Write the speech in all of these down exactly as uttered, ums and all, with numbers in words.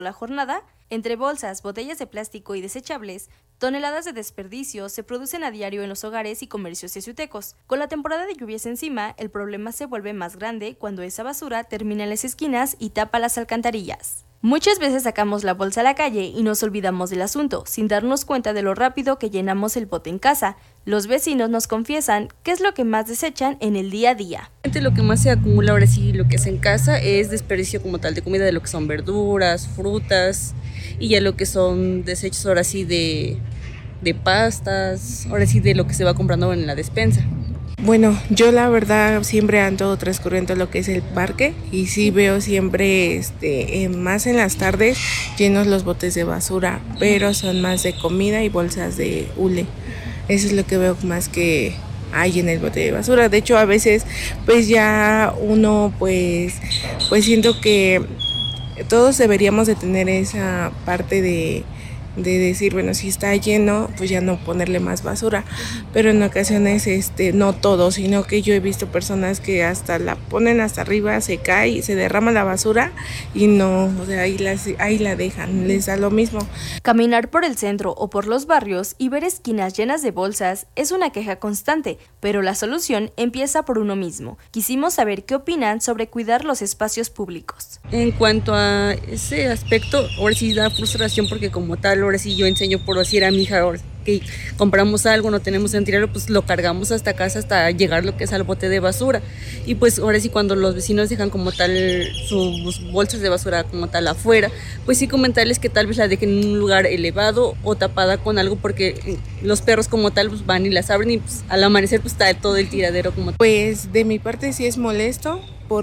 la jornada, entre bolsas, botellas de plástico y desechables, toneladas de desperdicios se producen a diario en los hogares y comercios ciutecos. Con la temporada de lluvias encima, el problema se vuelve más grande cuando esa basura termina en las esquinas y tapa las alcantarillas. Muchas veces sacamos la bolsa a la calle y nos olvidamos del asunto, sin darnos cuenta de lo rápido que llenamos el bote en casa. Los vecinos nos confiesan qué es lo que más desechan en el día a día. Lo que más se acumula ahora sí, lo que es en casa, es desperdicio como tal de comida, de lo que son verduras, frutas, y ya lo que son desechos ahora sí de, de pastas, ahora sí de lo que se va comprando en la despensa. Bueno, yo la verdad siempre ando transcurriendo lo que es el parque y sí veo siempre, este, más en las tardes, llenos los botes de basura, pero son más de comida y bolsas de hule. Eso es lo que veo más que hay en el bote de basura. De hecho, a veces pues ya uno pues, pues siento que todos deberíamos de tener esa parte de... de decir, bueno, si está lleno, pues ya no ponerle más basura, pero en ocasiones, este, no todo, sino que yo he visto personas que hasta la ponen hasta arriba, se cae, se derrama la basura y no, o sea, ahí, las, ahí la dejan, les da lo mismo. Caminar por el centro o por los barrios y ver esquinas llenas de bolsas es una queja constante, pero la solución empieza por uno mismo. Quisimos saber qué opinan sobre cuidar los espacios públicos. En cuanto a ese aspecto, ahora sí da frustración porque como tal, ahora sí yo enseño por decir a mi hija, ahora que compramos algo, no tenemos en tirarlo, pues lo cargamos hasta casa hasta llegar lo que es al bote de basura. Y pues ahora sí cuando los vecinos dejan como tal sus bolsas de basura como tal afuera, pues sí comentarles que tal vez la dejen en un lugar elevado o tapada con algo, porque los perros como tal pues van y las abren y pues al amanecer pues está todo el tiradero como tal. Pues de mi parte sí es molesto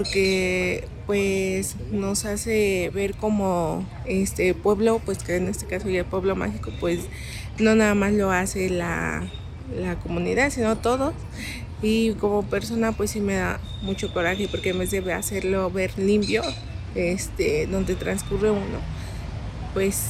porque pues nos hace ver como este pueblo, pues que en este caso ya el pueblo mágico, pues no nada más lo hace la, la comunidad, sino todos. Y como persona pues sí me da mucho coraje porque en vez de hacerlo ver limpio, este, donde transcurre uno, pues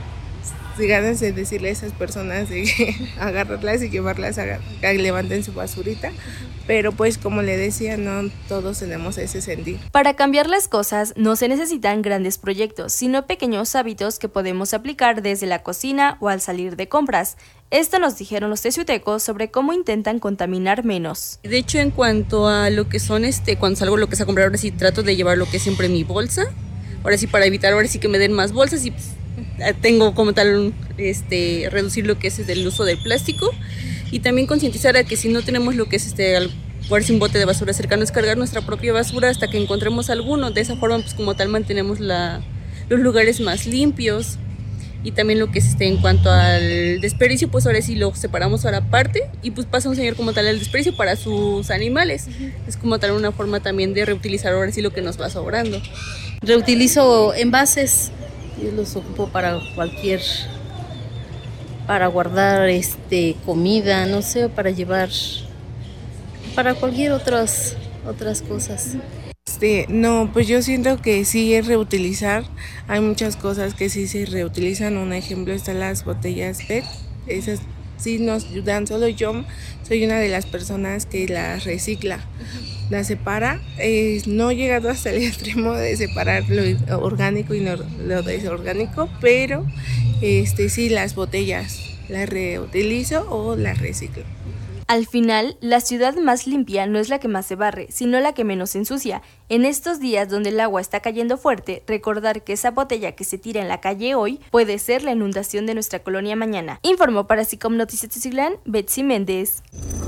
ganas de decirle a esas personas de agarrarlas y llevarlas a que levanten su basurita, pero pues como le decía, no todos tenemos ese sentir. Para cambiar las cosas no se necesitan grandes proyectos, sino pequeños hábitos que podemos aplicar desde la cocina o al salir de compras. Esto nos dijeron los teciutecos sobre cómo intentan contaminar menos. De hecho, en cuanto a lo que son, este, cuando salgo lo que es a comprar, ahora sí trato de llevar lo que es siempre mi bolsa, ahora sí para evitar ahora sí que me den más bolsas y pues, tengo como tal este reducir lo que es el uso del plástico y también concientizar a que si no tenemos lo que es este por un bote de basura cercano, es cargar nuestra propia basura hasta que encontremos alguno. De esa forma pues como tal mantenemos la, los lugares más limpios. Y también lo que es este en cuanto al desperdicio, pues ahora sí lo separamos ahora aparte y pues pasa un señor como tal el desperdicio para sus animales. Uh-huh. Es como tal una forma también de reutilizar ahora sí lo que nos va sobrando. Reutilizo envases. Yo los ocupo para cualquier, para guardar este comida, no sé, para llevar, para cualquier otras, otras cosas. Este, no, pues yo siento que sí es reutilizar. Hay muchas cosas que sí se reutilizan. Un ejemplo están las botellas P E T. Esas sí nos ayudan. Solo yo soy una de las personas que las recicla. La separa, eh, no he llegado hasta el extremo de separar lo orgánico y no, lo desorgánico, pero este, sí las botellas las reutilizo o las reciclo. Al final, la ciudad más limpia no es la que más se barre, sino la que menos ensucia. En estos días donde el agua está cayendo fuerte, recordar que esa botella que se tira en la calle hoy puede ser la inundación de nuestra colonia mañana. Informó para Sicom Noticias Teciutlán, Betsy Méndez.